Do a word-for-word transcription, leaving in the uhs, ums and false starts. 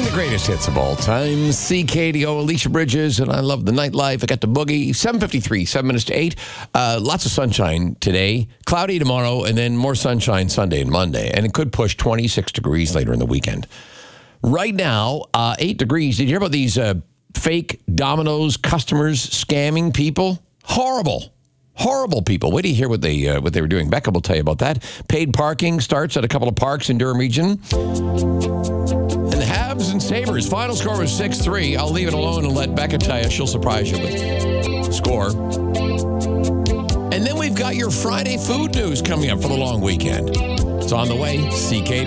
the greatest hits of all time. C K D O, Alicia Bridges, and I love the nightlife. I got the boogie. seven fifty-three, seven minutes to eight. Uh, lots of sunshine today. Cloudy tomorrow, and then more sunshine Sunday and Monday. And it could push twenty-six degrees later in the weekend. Right now, uh, eight degrees. Did you hear about these uh, fake Domino's customers scamming people? Horrible. Horrible people. Wait till you hear what they uh, what they were doing. Becca will tell you about that. Paid parking starts at a couple of parks in Durham region. And the Habs and Sabres. Final score was six three. I'll leave it alone and let Becca tell you. She'll surprise you with the score. And then we've got your Friday food news coming up for the long weekend. It's on the way. C K D.